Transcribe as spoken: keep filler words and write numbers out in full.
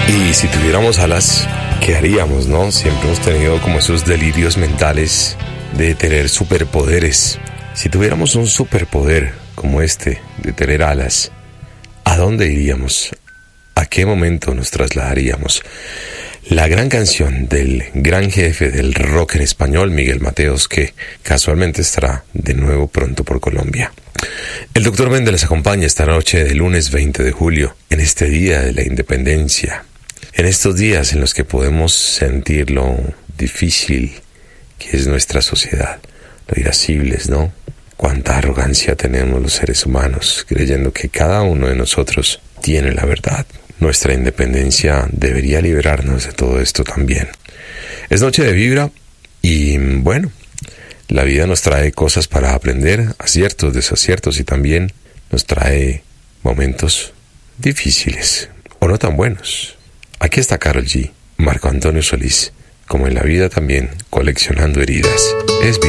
Y si tuviéramos alas, ¿qué haríamos, no? Siempre hemos tenido como esos delirios mentales de tener superpoderes. Si tuviéramos un superpoder como este, de tener alas, ¿a dónde iríamos? ¿A qué momento nos trasladaríamos? La gran canción del gran jefe del rock en español, Miguel Mateos, que casualmente estará de nuevo pronto por Colombia. El doctor Méndez les acompaña esta noche de lunes veinte de julio, en este día de la independencia. En estos días en los que podemos sentir lo difícil que es nuestra sociedad, lo irascibles, ¿no? Cuánta arrogancia tenemos los seres humanos, creyendo que cada uno de nosotros tiene la verdad. Nuestra independencia debería liberarnos de todo esto también. Es noche de vibra y, bueno, la vida nos trae cosas para aprender, aciertos, desaciertos, y también nos trae momentos difíciles o no tan buenos. Aquí está Karol G, Marco Antonio Solís, como en la vida también, coleccionando heridas. Es